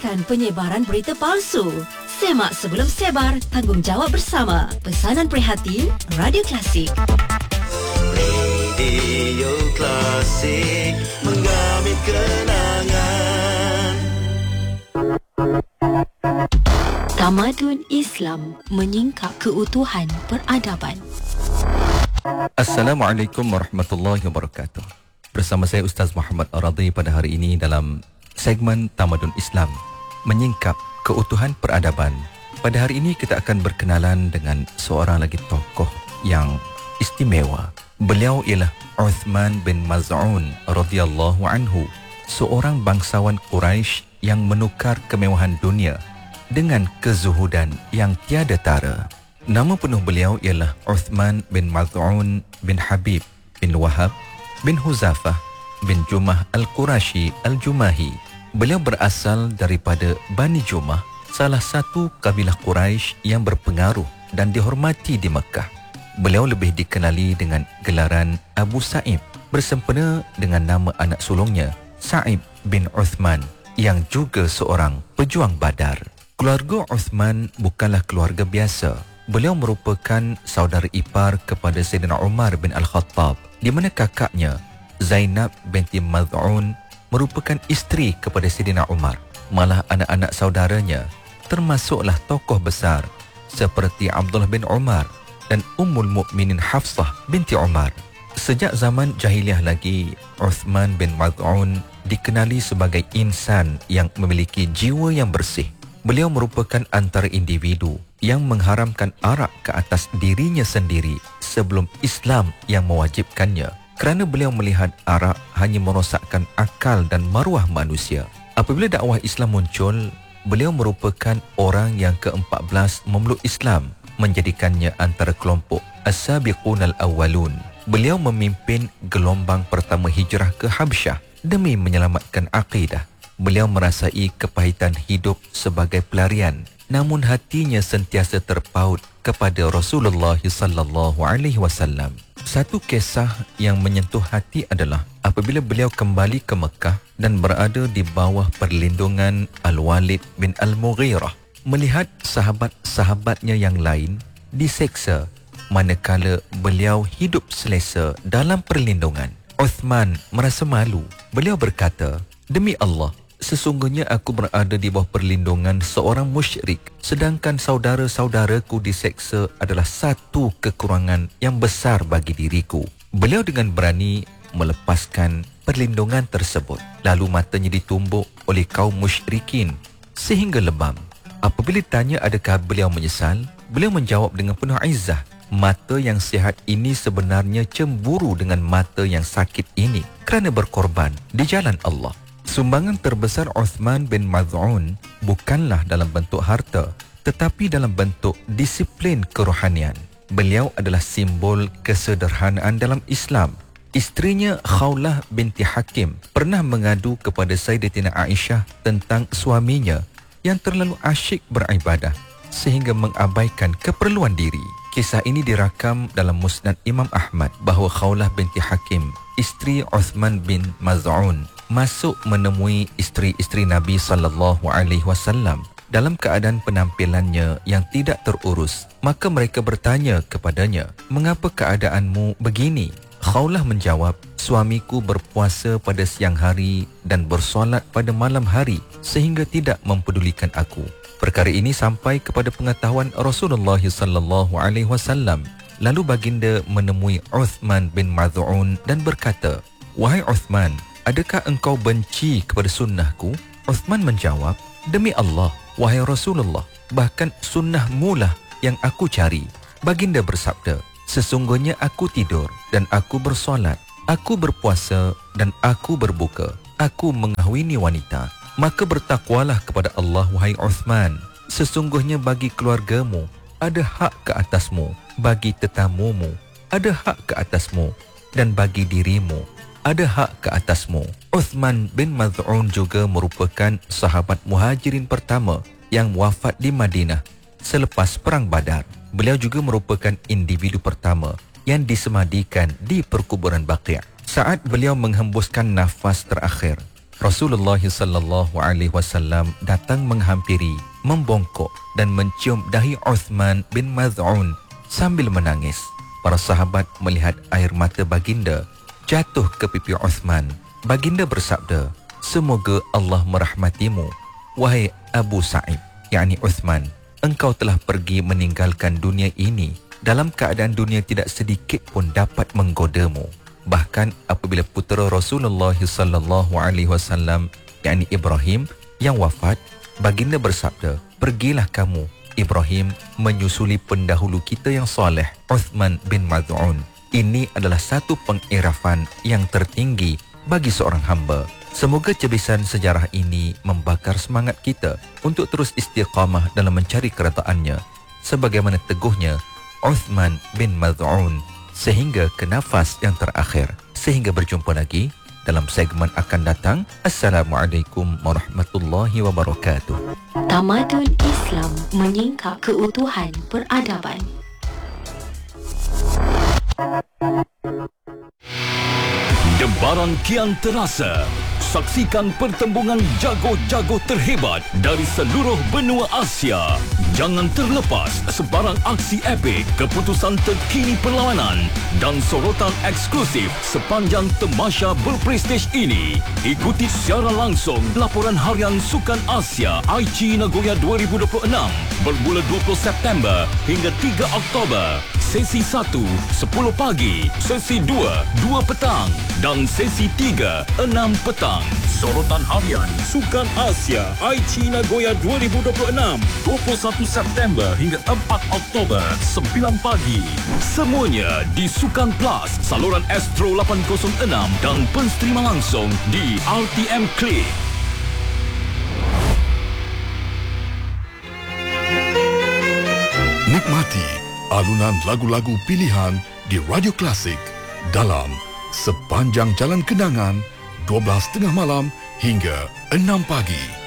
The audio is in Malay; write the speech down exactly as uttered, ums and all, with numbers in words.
hentikan penyebaran berita palsu. Semak sebelum sebar, tanggungjawab bersama. Pesanan prihatin Radio Klasik. Radio Klasik, menggamit kenangan. Tamadun Islam menyingkap keutuhan peradaban. Assalamualaikum warahmatullahi wabarakatuh. Bersama saya Ustaz Muhammad Ar-Radhi pada hari ini dalam segmen Tamadun Islam menyingkap keutuhan peradaban. Pada hari ini kita akan berkenalan dengan seorang lagi tokoh yang istimewa. Beliau ialah Uthman bin Maz'un radhiyallahu anhu, seorang bangsawan Quraisy yang menukar kemewahan dunia dengan kezuhudan yang tiada tara. Nama penuh beliau ialah Uthman bin Maz'un bin Habib bin Wahab bin Huzafah bin Jumah Al-Qurashi Al-Jumahi. Beliau berasal daripada Bani Jumah, salah satu kabilah Quraisy yang berpengaruh dan dihormati di Mekah. Beliau lebih dikenali dengan gelaran Abu Sa'ib bersempena dengan nama anak sulungnya Sa'ib bin Uthman yang juga seorang pejuang Badar. Keluarga Uthman bukanlah keluarga biasa. Beliau merupakan saudara ipar kepada Sayyidina Umar bin Al-Khattab, di mana kakaknya Zainab binti Maz'un merupakan isteri kepada Sayyidina Umar. Malah anak-anak saudaranya termasuklah tokoh besar seperti Abdullah bin Umar dan Ummul Mukminin Hafsah binti Umar. Sejak zaman jahiliah lagi, Uthman bin Maz'un dikenali sebagai insan yang memiliki jiwa yang bersih. Beliau merupakan antara individu yang mengharamkan arak ke atas dirinya sendiri sebelum Islam yang mewajibkannya, kerana beliau melihat arak hanya merosakkan akal dan maruah manusia. Apabila dakwah Islam muncul, beliau merupakan orang yang keempat belas memeluk Islam, menjadikannya antara kelompok As-Sabiqun Al-Awwalun. Beliau memimpin gelombang pertama hijrah ke Habsyah demi menyelamatkan akidah. Beliau merasai kepahitan hidup sebagai pelarian, namun hatinya sentiasa terpaut kepada Rasulullah sallallahu alaihi wasallam. Satu kisah yang menyentuh hati adalah apabila beliau kembali ke Mekah dan berada di bawah perlindungan Al-Walid bin Al-Mughirah, melihat sahabat-sahabatnya yang lain diseksa manakala beliau hidup selesa dalam perlindungan. Uthman merasa malu. Beliau berkata, "Demi Allah, sesungguhnya aku berada di bawah perlindungan seorang musyrik, sedangkan saudara-saudaraku diseksa adalah satu kekurangan yang besar bagi diriku." Beliau dengan berani melepaskan perlindungan tersebut. Lalu matanya ditumbuk oleh kaum musyrikin sehingga lebam. Apabila ditanya adakah beliau menyesal, beliau menjawab dengan penuh izzah, "Mata yang sihat ini sebenarnya cemburu dengan mata yang sakit ini kerana berkorban di jalan Allah." Sumbangan terbesar Uthman bin Maz'un bukanlah dalam bentuk harta, tetapi dalam bentuk disiplin kerohanian. Beliau adalah simbol kesederhanaan dalam Islam. Isterinya Khawlah binti Hakim pernah mengadu kepada Sayyidatina Aisyah tentang suaminya yang terlalu asyik beribadah sehingga mengabaikan keperluan diri. Kisah ini dirakam dalam Musnad Imam Ahmad bahawa Khawlah binti Hakim, isteri Uthman bin Maz'un, masuk menemui isteri-isteri Nabi sallallahu alaihi wasallam dalam keadaan penampilannya yang tidak terurus. Maka mereka bertanya kepadanya, "Mengapa keadaanmu begini?" Khawlah menjawab, "Suamiku berpuasa pada siang hari dan bersolat pada malam hari sehingga tidak mempedulikan aku." Perkara ini sampai kepada pengetahuan Rasulullah sallallahu alaihi wasallam. Lalu baginda menemui Uthman bin Maz'un dan berkata, "Wahai Uthman, adakah engkau benci kepada sunnahku?" Uthman menjawab, "Demi Allah, wahai Rasulullah, bahkan sunnahmu lah yang aku cari." Baginda bersabda, "Sesungguhnya aku tidur dan aku bersolat, aku berpuasa dan aku berbuka, aku mengahwini wanita. Maka bertakwalah kepada Allah, wahai Uthman. Sesungguhnya bagi keluargamu ada hak ke atasmu, bagi tetamumu ada hak ke atasmu, dan bagi dirimu ada hak ke atasmu." Uthman bin Maz'un juga merupakan sahabat muhajirin pertama yang wafat di Madinah selepas Perang Badar. Beliau juga merupakan individu pertama yang disemadikan di perkuburan Baqi'. Saat beliau menghembuskan nafas terakhir, Rasulullah sallallahu alaihi wasallam datang menghampiri, membongkok dan mencium dahi Uthman bin Maz'un sambil menangis. Para sahabat melihat air mata baginda jatuh ke pipi Uthman. Baginda bersabda, "Semoga Allah merahmatimu, wahai Abu Sa'ib," yakni Uthman. "Engkau telah pergi meninggalkan dunia ini dalam keadaan dunia tidak sedikit pun dapat menggodamu." Bahkan apabila putera Rasulullah sallallahu alaihi wasallam yakni Ibrahim yang wafat, baginda bersabda, "Pergilah kamu Ibrahim menyusuli pendahulu kita yang soleh, Uthman bin Maz'un." Ini adalah satu pengirafan yang tertinggi bagi seorang hamba. Semoga cebisan sejarah ini membakar semangat kita untuk terus istiqamah dalam mencari keretaannya, sebagaimana teguhnya Uthman bin Maz'un sehingga ke nafas yang terakhir. Sehingga berjumpa lagi dalam segmen akan datang. Assalamualaikum warahmatullahi wabarakatuh. Tamadun Islam menyingkap keutuhan peradaban. Debaran kian terasa. Saksikan pertembungan jago-jago terhebat dari seluruh benua Asia. Jangan terlepas sebarang aksi epik, keputusan terkini perlawanan dan sorotan eksklusif sepanjang temasya berprestij ini. Ikuti secara langsung laporan harian Sukan Asia Aichi Nagoya dua ribu dua puluh enam bermula dua puluh September hingga tiga Oktober. Sesi satu, sepuluh pagi. Sesi dua, dua petang. Dan sesi tiga, enam petang. Sorotan harian Sukan Asia Aichi Nagoya dua ribu dua puluh enam, dua puluh satu September hingga empat Oktober, sembilan pagi. Semuanya di Sukan Plus, saluran Astro lapan kosong enam dan penstrima langsung di R T M Click. Nikmati alunan lagu-lagu pilihan di Radio Klasik dalam Sepanjang Jalan Kenangan dua belas tengah malam hingga enam pagi.